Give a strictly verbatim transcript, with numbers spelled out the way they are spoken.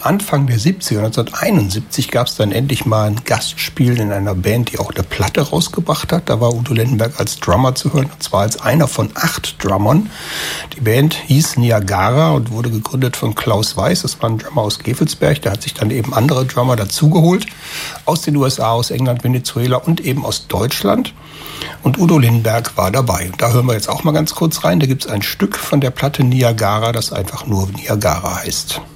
Anfang der siebziger, neunzehnhunderteinundsiebzig, gab es dann endlich mal ein Gastspiel in einer Band, die auch eine Platte rausgebracht hat. Da war Udo Lindenberg als Drummer zu hören, und zwar als einer von acht Drummern. Die Band hieß Niagara und wurde gegründet von Klaus Weiß. Das war ein Drummer aus Gevelsberg. Der hat sich dann eben andere Drummer dazugeholt. Aus den U S A, aus England, Venezuela und eben aus Deutschland. Und Udo Lindenberg war dabei. Und da hören wir jetzt auch mal ganz kurz rein. Da gibt es ein Stück von der Platte Niagara, das einfach nur Niagara heißt.